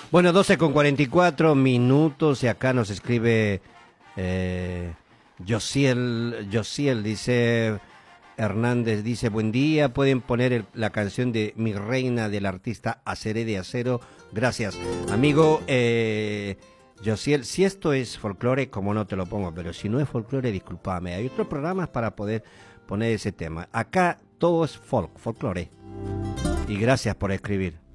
Bueno, 12:44 y acá nos escribe Josiel dice, Hernández dice, buen día, pueden poner la canción de Mi Reina del artista Aceré de Acero, gracias. Amigo Josiel, si esto es folclore, como no te lo pongo, pero si no es folclore, discúlpame, hay otros programas para poder poner ese tema. Acá todo es folclore. Y gracias por escribir.